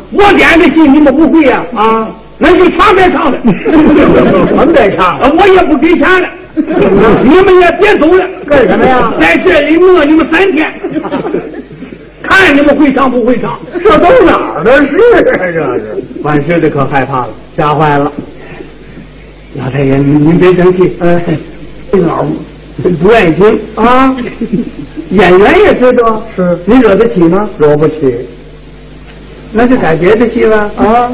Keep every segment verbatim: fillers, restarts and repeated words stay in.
我点的戏你们不会呀？ 啊， 那就唱别唱了， 全得唱。 我也不给钱了，你们也别走了。 干什么呀？ 在这里磨你们三天，看你们会唱不会唱。 这都哪儿的事啊？这是万事的可害怕了， 吓坏了。 老太爷，您您别生气， 嗯， 这老不愿意听啊， 演员也知道， 是你惹得起吗？ 惹不起那就改别的戏了啊。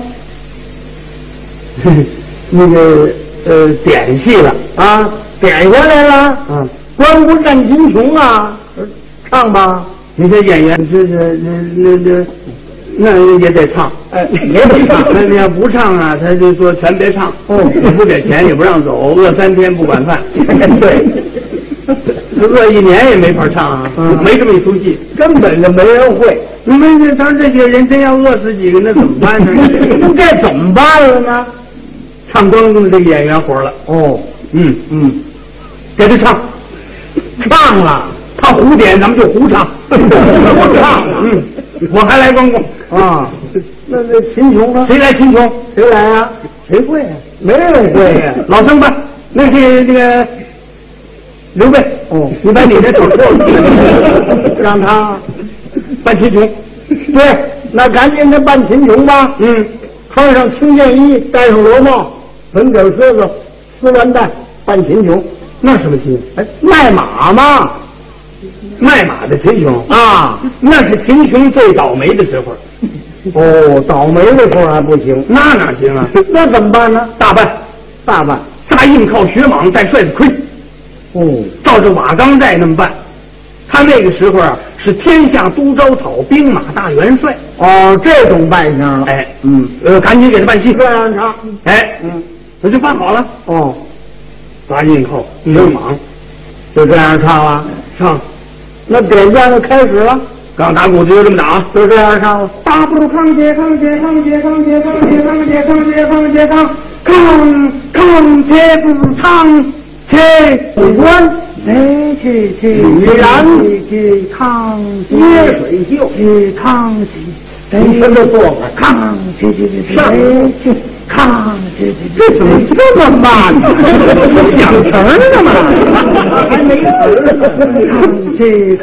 那个呃，点戏了啊，点下来了。 啊， 关公战秦琼啊，唱吧。 你这演员，这这那那那那也得唱， 哎，也得唱。 那你要不唱啊，他就说全别唱， 哦， 也不给钱，也不让走，饿三天不管饭。 对， 饿一年也没法唱啊， 嗯没这么一出戏， 根本就没人会。 你们这咱这些人真要饿死几个，那怎么办呢？ 这怎么办了呢？ 唱光棍的这个演员活了， 哦， 嗯嗯，给他唱， 唱了他胡点，咱们就胡唱，胡唱，嗯，我还来光棍， 啊。那那秦琼呢？ 谁来秦琼？ 谁来呀？ 谁会呀？ 没人会呀。 老生办，那是那个刘备。 哦， 你把你的找错了， 让他扮秦琼。 对，那赶紧的扮秦琼吧。 嗯， 穿上青箭衣，戴上罗帽，粉底靴子，丝完带，扮秦琼。 那什么戏？ 哎，卖马嘛。 卖马的秦琼啊， 那是秦琼最倒霉的时候。 哦，倒霉的时候还不行， 那哪行啊？ 那怎么办呢？ 大办， 大办。 扎硬靠血蟒带帅子盔。 哦， 照着瓦岗寨那么办。他那个时候啊，是天下都招讨兵马大元帅。 哦，这种扮相了。 哎， 嗯， 呃，赶紧给他办戏。 这样唱。 哎， 嗯， 我就办好了。 哦， 扎硬靠血蟒， 就这样唱了。 唱。 那点将就开始了。 刚打鼓就这么打， 就这样唱了。 大步抗解抗解抗解抗解抗解抗解抗解抗解抗抗抗解不抗解关哎去去李然去抗接水袖， 去抗去你说这做法， 抗去去去上去抗去去， 这怎么这么慢呢？ 想词儿呢嘛？ 还没词儿呢。 抗去